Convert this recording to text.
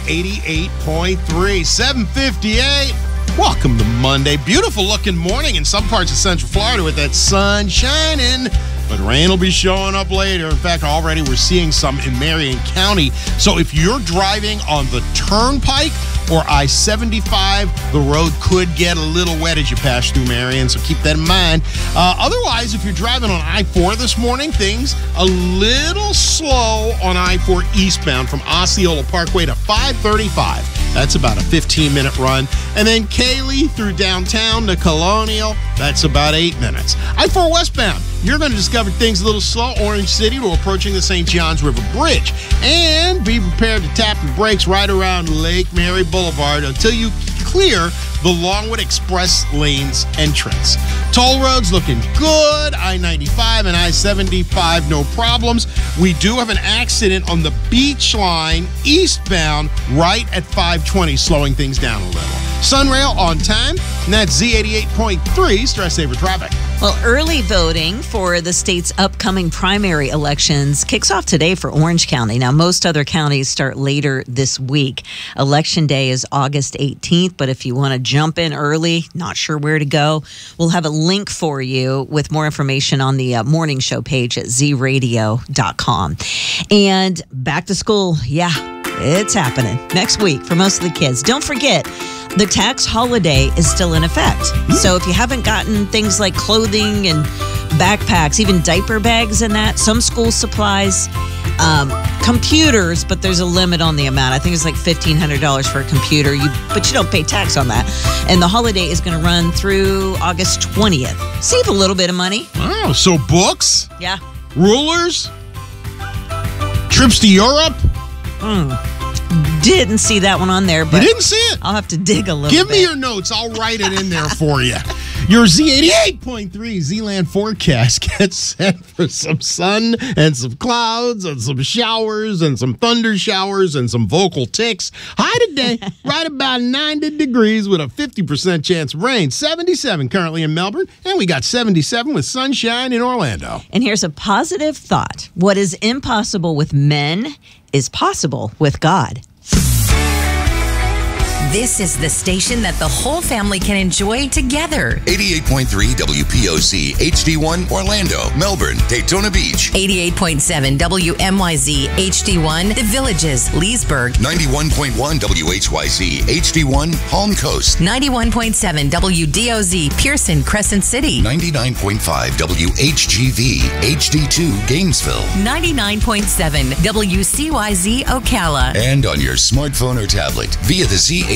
88.3, 758. Welcome to Monday. Beautiful looking morning in some parts of Central Florida with that sun shining. But rain will be showing up later. In fact, already we're seeing some in Marion County. So if you're driving on the Turnpike or I-75, the road could get a little wet as you pass through Marion, so keep that in mind. Otherwise, if you're driving on I-4 this morning, things a little slow on I-4 eastbound from Osceola Parkway to 535. That's about a 15-minute run. And then Cayley through downtown to Colonial, that's about 8 minutes. I-4 westbound, you're going to discover things a little slow. Orange City to approaching the St. Johns River Bridge. And be prepared to tap the brakes right around Lake Mary Boulevard until you clear the Longwood Express Lanes entrance. Toll roads looking good. I-95 and I-75, no problems. We do have an accident on the Beach Line eastbound right at 520, slowing things down a little. Sunrail on time, and that's Z88.3 Stress Saver Traffic. Well, early voting for the state's upcoming primary elections kicks off today for Orange County. Now, most other counties start later this week. Election day is August 18th, but if you want to jump in early, not sure where to go, we'll have a link for you with more information on the morning show page at zradio.com. And back to school, it's happening next week for most of the kids. Don't forget, the tax holiday is still in effect. So if you haven't gotten things like clothing and backpacks, even diaper bags and that, some school supplies, computers, but there's a limit on the amount. I think it's like $1,500 for a computer, but you don't pay tax on that. And the holiday is going to run through August 20th. Save a little bit of money. Oh, so books? Yeah. Rulers? Trips to Europe? Didn't see that one on there, but you didn't see it? I'll have to dig a little Give bit. me your notes. I'll write it in there for you. Your Z88.3 Z-Land forecast gets set for some sun and some clouds and some showers and some thunder showers and some vocal ticks. High today, right about 90 degrees with a 50% chance of rain. 77 currently in Melbourne, and we got 77 with sunshine in Orlando. And here's a positive thought. What is impossible with men is possible with God. This is the station that the whole family can enjoy together. 88.3 WPOC, HD1, Orlando, Melbourne, Daytona Beach. 88.7 WMYZ, HD1, The Villages, Leesburg. 91.1 WHYZ, HD1, Palm Coast. 91.7 WDOZ, Pearson, Crescent City. 99.5 WHGV, HD2, Gainesville. 99.7 WCYZ, Ocala. And on your smartphone or tablet via the Z88